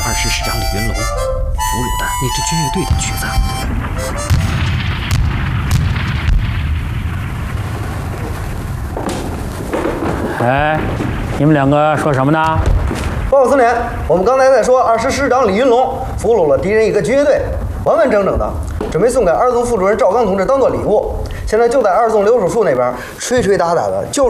20师长李云龙俘虏的那支军乐队的曲子。 哎，你们两个说什么呢？ 报告司令，我们刚才在说20师长李云龙俘虏了敌人一个军乐队，完完整整的，准备送给2纵副主任赵刚同志当做礼物。现在就在2纵留守处那边吹吹打打的，就是